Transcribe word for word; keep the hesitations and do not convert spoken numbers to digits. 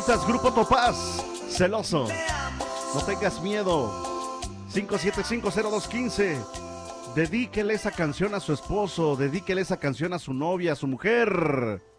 Señoritas, Grupo Topaz, Celoso. No tengas miedo. cinco siete cinco cero dos uno cinco. Dedíquele esa canción a su esposo, dedíquele esa canción a su novia, a su mujer.